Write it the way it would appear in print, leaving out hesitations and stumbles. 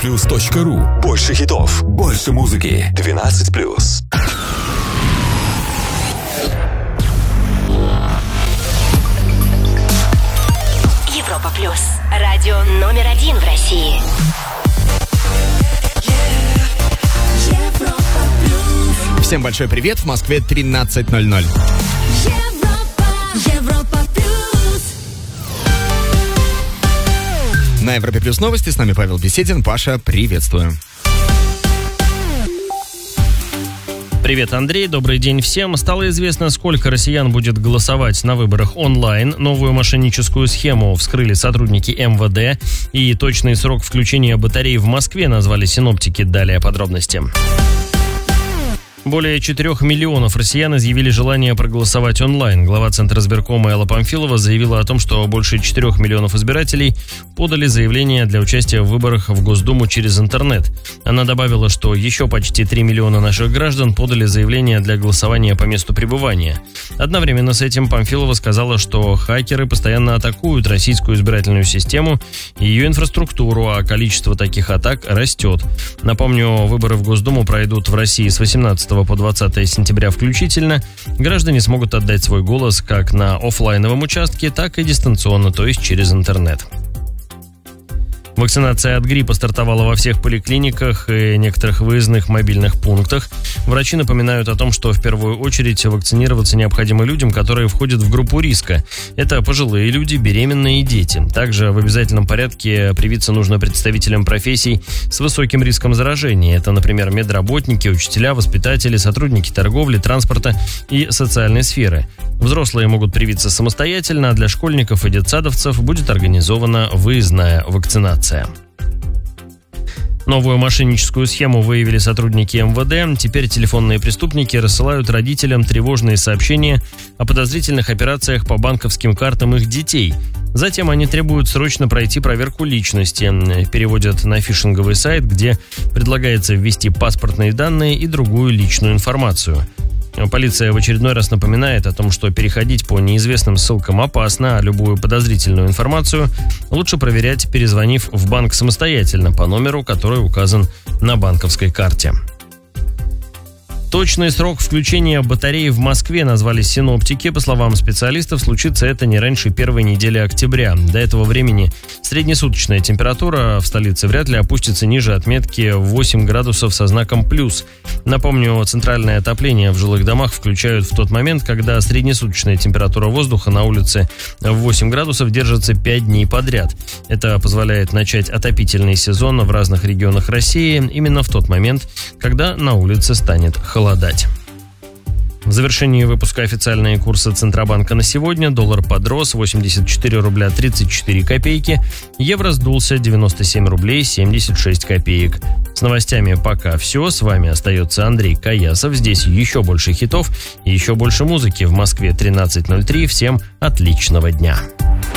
europaplus.ru. Больше хитов, больше музыки. 12+. Европа Плюс. Радио номер 1 в России. Всем большой привет. В Москве 13:00. Европа Плюс. На Европе Плюс новости. С нами Павел Беседин. Паша, приветствую. Привет, Андрей. Добрый день всем. Стало известно, сколько россиян будет голосовать на выборах онлайн. Новую мошенническую схему вскрыли сотрудники МВД. И точный срок включения батарей в Москве назвали синоптики. Далее подробности. Более 4 миллионов россиян изъявили желание проголосовать онлайн. Глава Центра избиркома Элла Памфилова заявила о том, что больше 4 миллионов избирателей подали заявление для участия в выборах в Госдуму через интернет. Она добавила, что еще почти 3 миллиона наших граждан подали заявление для голосования по месту пребывания. Одновременно с этим Памфилова сказала, что хакеры постоянно атакуют российскую избирательную систему и ее инфраструктуру, а количество таких атак растет. Напомню, выборы в Госдуму пройдут в России с 18 по 20 сентября включительно. Граждане смогут отдать свой голос как на офлайновом участке, так и дистанционно, то есть через интернет. Вакцинация от гриппа стартовала во всех поликлиниках и некоторых выездных мобильных пунктах. Врачи напоминают о том, что в первую очередь вакцинироваться необходимо людям, которые входят в группу риска. Это пожилые люди, беременные и дети. Также в обязательном порядке привиться нужно представителям профессий с высоким риском заражения. Это, например, медработники, учителя, воспитатели, сотрудники торговли, транспорта и социальной сферы. Взрослые могут привиться самостоятельно, а для школьников и детсадовцев будет организована выездная вакцинация. Новую мошенническую схему выявили сотрудники МВД. Теперь телефонные преступники рассылают родителям тревожные сообщения о подозрительных операциях по банковским картам их детей. Затем они требуют срочно пройти проверку личности. Переводят на фишинговый сайт, где предлагается ввести паспортные данные и другую личную информацию. Полиция в очередной раз напоминает о том, что переходить по неизвестным ссылкам опасно, а любую подозрительную информацию лучше проверять, перезвонив в банк самостоятельно по номеру, который указан на банковской карте. Точный срок включения батареи в Москве назвали синоптики. По словам специалистов, случится это не раньше первой недели октября. До этого времени среднесуточная температура в столице вряд ли опустится ниже отметки 8 градусов со знаком плюс. Напомню, центральное отопление в жилых домах включают в тот момент, когда среднесуточная температура воздуха на улице в 8 градусов держится 5 дней подряд. Это позволяет начать отопительный сезон в разных регионах России именно в тот момент, когда на улице станет холодать. В завершении выпуска официальные курсы Центробанка на сегодня. Доллар подрос 84 рубля 34 копейки. Евро сдулся 97 рублей 76 копеек. С новостями пока все. С вами остается Андрей Каясов. Здесь еще больше хитов и еще больше музыки. В Москве 13:03. Всем отличного дня.